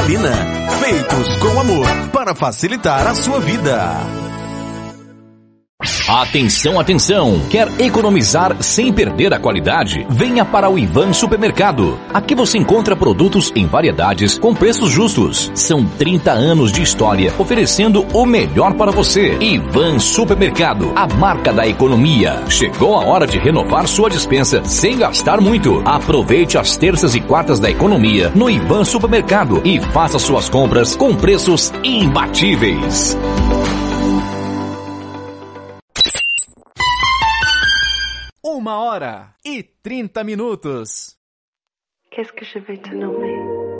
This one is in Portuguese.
Salina. Feitos com amor para facilitar a sua vida. Atenção, atenção! Quer economizar sem perder a qualidade? Venha para o Ivan Supermercado. Aqui você encontra produtos em variedades com preços justos. São 30 anos de história oferecendo o melhor para você. Ivan Supermercado, a marca da economia. Chegou a hora de renovar sua despensa sem gastar muito. Aproveite as terças e quartas da economia no Ivan Supermercado e faça suas compras com preços imbatíveis. Uma hora e 30 minutos. Qu'est-ce que je vais te nommer?